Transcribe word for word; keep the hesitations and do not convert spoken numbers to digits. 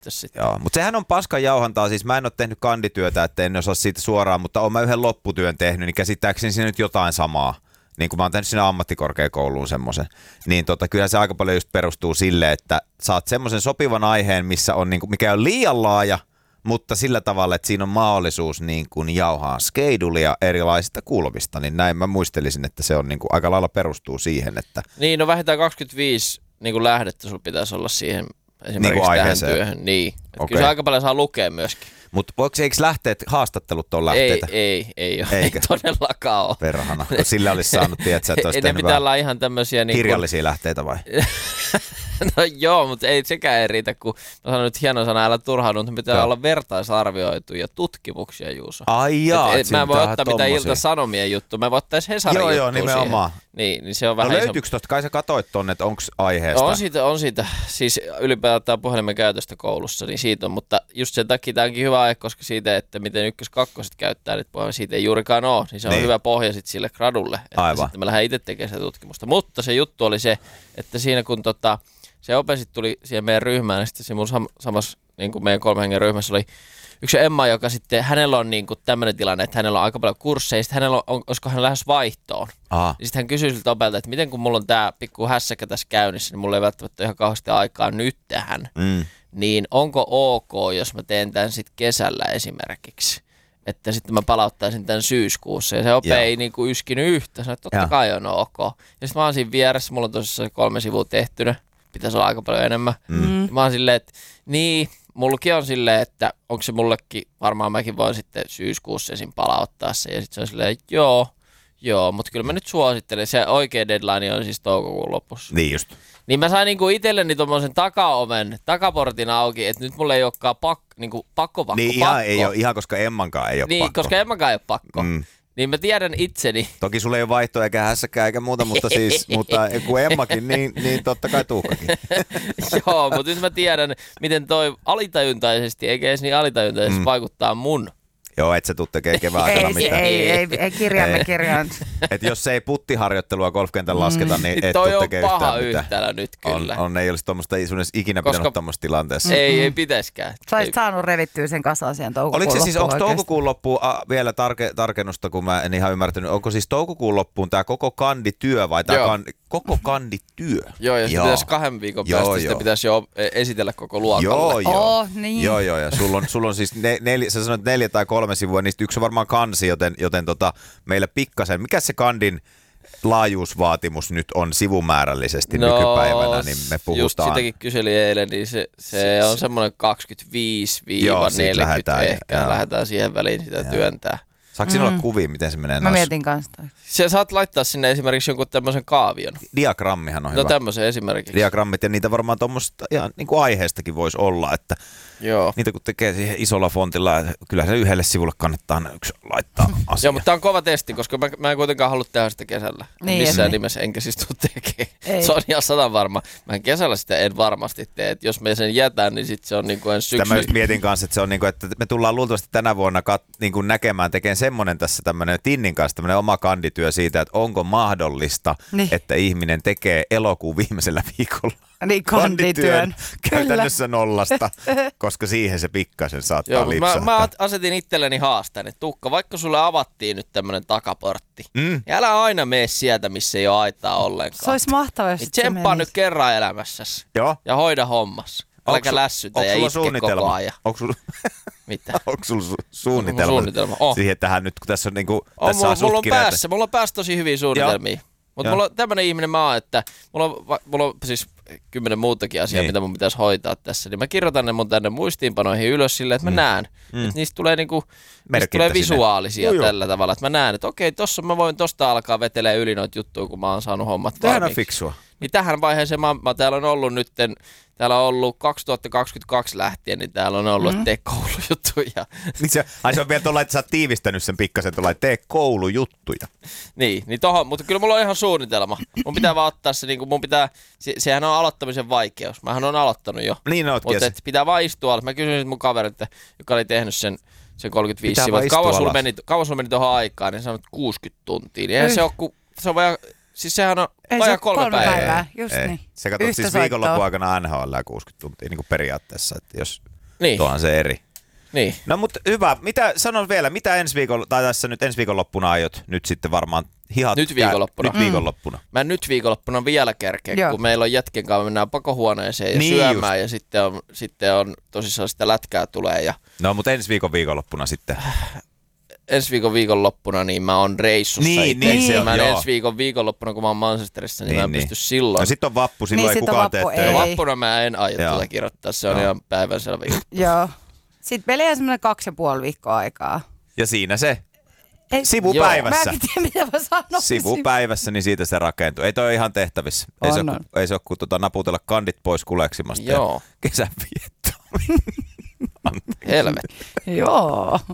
sitten. Joo, mutta sehän on paskan jauhantaa, siis mä en ole tehnyt kandityötä, että en osaa siitä suoraan, mutta oon mä yhden lopputyön tehnyt, niin käsittääkseni siinä nyt jotain samaa. Niin kuin mä oon tehnyt siinä ammattikorkeakouluun semmoisen, niin tota, kyllä se aika paljon just perustuu sille, että saat semmoisen sopivan aiheen, missä on, niin kuin, mikä on liian laaja, mutta sillä tavalla, että siinä on mahdollisuus niin kuin jauhaa skeidulia erilaisista kulmista, niin näin mä muistelisin, että se on niin kuin, aika lailla perustuu siihen, että... Niin, no vähintään kaksikymmentäviisi niin kuin lähdettä sulla pitäisi olla siihen esimerkiksi niin tähän työhön. Niin, okay. Kyllä se aika paljon saa lukea myöskin. Mutta voiko eikö lähteet, haastattelut ole lähteitä? Ei, ei, ei ole. Ei todellakaan ole. Perhana, kun sillä olisi saanut, tiedätkö, että olisi tehnyt ne pitää olla ihan tämmöisiä... Niin kirjallisia kun... lähteitä vai? No joo, mutta ei sekään ei riitä, kun mä sanon nyt hieno sana, älä turhaudu, mutta pitää joo. olla vertaisarvioituja tutkimuksia, Juuso. Ai jaa, et, et mä en voi ottaa mitään Ilta-Sanomien juttu, mä voin ottaa edes Hesarin joo, juttua joo, nimenomaan. Niin, niin se on no vähän löytyykö iso... tosta? Kai sä katoit tonne, että onko aiheesta? On siitä, on siitä, siis ylipäätään puhelimen käytöstä koulussa, niin siitä on, mutta just sen takia tämä onkin hyvä aihe, koska siitä, että miten ykkös-kakkoset käyttää niitä puhelimia, siitä ei juurikaan ole, niin se on niin. hyvä pohja sitten sille gradulle, että aivan. sitten me lähdemme itse tekemään sitä tutkimusta. Mutta se juttu oli se, että siinä kun tota, se ope sitten tuli siihen meidän ryhmään, ja sitten se mun sam- samassa niin kuin meidän kolmen hengen ryhmässä oli yksi Emma, joka sitten, hänellä on niin kuin tämmöinen tilanne, että hänellä on aika paljon kursseja, sitten hänellä on, olisiko hän lähes vaihtoon. Ja sitten hän kysyi siltä opelta, että miten kun mulla on tämä pikku hässäkkä tässä käynnissä, niin mulla ei välttämättä ihan kauheasti aikaa nyt tähän, mm. niin onko ok, jos mä teen tämän sitten kesällä esimerkiksi? Että sitten mä palauttaisin tämän syyskuussa, ja se ope Joo. ei niin kuin yskinyt yhtä, sanoin, että totta Joo. kai on ok. Ja sitten mä oon siinä vieressä, mulla on tosissaan kolme sivua tehtynä, pitäisi olla aika paljon enemmän. Mm. Mä oon silleen, että niin, mullakin on silleen, että onko se mullekin, varmaan mäkin voin sitten syyskuussa esim. Palauttaa se. Ja sitten se on silleen, että joo, joo, mutta kyllä mä nyt suosittelen. Se oikea deadline on siis toukokuun lopussa. Niin just. Niin mä sain niinku itselleni tommosen takaoven, takaportin auki, että nyt mulla ei olekaan pak, niinku pakko pakko Niin pakko. ihan, ei ole, ihan koska Emmankaan ei ole niin, pakko. Niin, koska Emmankaan ei ole pakko. Mm. Niin mä tiedän itseni. Toki sulla ei ole vaihtoa eikä hässäkään eikä muuta, mutta siis, mutta kun Emmakin, niin, niin totta kai Tuukkakin. Joo, mutta nyt mä tiedän, miten toi alitajuntaisesti, eikä edes niin alitajuntaisesti mm. vaikuttaa mun. Joo, et sä tuu tekee kevään aikana ei, mitään. Ei, ei, ei, ei kirjaamme kirjaan. Että jos ei puttiharjoittelua golfkentällä lasketa, niin mm. et toi tuu tekee yhtään mitään. Toi on paha yhtälö nyt kyllä. On, on ei olisi tuommoista, ei sun edes ikinä Koska pitänyt tuommoista tilanteessa. Mm-hmm. Ei, ei pitäiskään. Sä olisit saanut revittyä sen kasaan siihen toukokuun loppuun. Oliko se siis, onko toukokuun loppuun a, vielä tarke, tarkennusta, kun mä en ihan ymmärtänyt, onko siis toukokuun loppuun tämä koko kandityö vai tämä kan, koko kandityö? Joo, ja sitten pitäisi kahden viikon päästä, joo, sitä pitäisi jo esitellä koko luokalle. Joo, joo. Oh, niin. Joo, joo, ja sulla on, sulla on siis ne, neljä, sä sanoit neljä tai kolme sivua, niistä yksi on varmaan kansi, joten, joten tota, meillä pikkasen, mikä se kandin laajuusvaatimus nyt on sivumäärällisesti no, nykypäivänä, niin me puhutaan. Just sitäkin kyselin eilen, niin se, se on semmoinen kaksikymmentäviisi neljäkymmentä lähdetään, ehkä, joo. lähdetään siihen väliin sitä joo. työntää. Saatko sinulla mm. kuvia, miten se menee? Mä mietin kanssa. Se saat laittaa sinne esimerkiksi jonkun tämmöisen kaavion. Diagrammihan on no, hyvä. No tämmöisen esimerkiksi. Diagrammit, ja niitä varmaan tuommoista ihan niin kuin aiheestakin voisi olla, että joo. niitä kun tekee siihen isolla fontilla, kyllä se yhdelle sivulle kannattaa yksi laittaa asia. Joo, mutta tämä on kova testi, koska mä, mä en kuitenkaan halua tehdä sitä kesällä. Niin, missään niin. nimessä, enkä siis tule tekemään. Se on ihan sadan varma. Mä en kesällä sitä en varmasti tee, että jos me sen jätän, niin sit se on niin kuin ensi syksy. Tämä just mietin kanssa, että se on niin kuin, että me tullaan luultavasti tänä vuonna kat- niin kuin näkemään, tekemään semmoinen tässä tämmöinen Tinnin kanssa tämmöinen oma kandityö siitä, että onko mahdollista, niin. että ihminen tekee elokuun viimeisellä viikolla. Niin, kandityön. Käytännössä nollasta, koska siihen se pikkasen saattaa Joo, lipsahtaa. Mä, mä asetin itselleni haasteen, että Tuukka, vaikka sulle avattiin nyt tämmönen takaportti, mm. ja älä aina mene sieltä, missä ei ole aitaa ollenkaan. Se olisi mahtavaa, jos niin tsemppaa nyt kerran elämässäsi Joo. ja hoida hommas. Älä lässytä ja itke koko ajan. Onko sulla Mitä? Onko sulla su- suunnitelma, suunnitelma? Oh. siihen tähän nyt, kun tässä on niinku, on, tässä mulla, on mulla on päässä, mulla on päässä tosi hyviä suunnitelmia. Mutta mulla on tämmönen ihminen mä oon, että mulla on, mulla on siis kymmenen muutakin asiaa, niin. mitä mun pitäisi hoitaa tässä. Niin mä kirjoitan ne mun tänne muistiinpanoihin ylös silleen, että mä mm. näen. Mm. Että niistä tulee, niinku, niistä tulee visuaalisia Juju. tällä tavalla. Että mä näen, että okei, tossa mä voin tosta alkaa vetelee yli noita juttuja, kun mä oon saanut hommat valmiiksi. Tähän on fiksua. Niin tähän vaiheeseen mä, mä täällä on ollut nytten, täällä on ollut kaksituhattakaksikymmentäkaksi lähtien, niin täällä on ollut, mm-hmm. että tee koulujuttuja. Se, ai se on vielä tuolla, että sä oot tiivistänyt sen pikkasen tuolla, että tee koulujuttuja. Niin, niin tohon, mutta kyllä mulla on ihan suunnitelma. Mun pitää vaan ottaa se, niin kuin mun pitää, se, sehän on aloittamisen vaikeus. Mähän on aloittanut jo. Niin ootkin. Mutta pitää vaan istua alas. Mä kysyin mun kaverilta, joka oli tehnyt sen, sen kolmekymmentäviisi sivua. Kauan sulla meni, kauan sulla meni tuohon aikaan, niin sanoit kuusikymmentä tuntia. Niin eihän se on, ku, se on vajaa, siis sehän on vajaa kolme, kolme päivää. päivää. Just ei. niin. Se katsot siis viikonlopun aikana N H L kuusikymmentä tuntia niin kuin periaatteessa. Että jos Niin. Tuohan se eri. Niin. No mutta hyvä. Mitä, sanon vielä, mitä ensi viikolla, tai tässä nyt ensi viikonloppuna aiot nyt sitten varmaan hihat? Nyt viikonloppuna. Nyt viikonloppuna. Mä en nyt viikonloppuna vielä kerkeä, Joo. kun meillä on jätken kanssa, mennään pakohuoneeseen ja Niin syömään ja sitten on, sitten on tosissaan sitä lätkää tulee. Ja No mutta ensi viikon viikonloppuna sitten. ensi viikon viikonloppuna niin mä oon reissussa Niin, itse. niin, se on, Mä joo. ensi viikon viikonloppuna, kun mä oon Manchesterissa, niin, Niin, mä en niin. pysty silloin. No sitten on vappu, silloin Niin, ei sit on kukaan vappu, tee ei. töitä. Vappuna mä en aio Joo. tätä kirjoittaa, se on Joo. ihan päivänselvä juttu. Joo. Sitten meillä on semmoinen kaksi ja puoli viikkoa aikaa. Ja siinä se. Ei, Sivupäivässä. Mä en tiedä, mitä mä sanon. Sivupäivässä, niin siitä se rakentuu. Ei toi ole ihan tehtävissä. Ei On, se ole, on. ku- ei se ole kuin tota, naputella kandit pois kuleksimasta Joo. ja kesän viettoon. Helvetti. Joo.